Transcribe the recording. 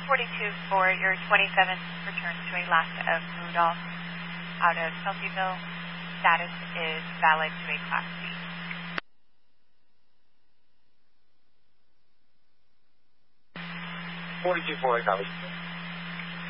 42-4, your 27 returns to Alaska of Rudolph out of Shelbyville. Status is valid to a Class C. 42-4, copy.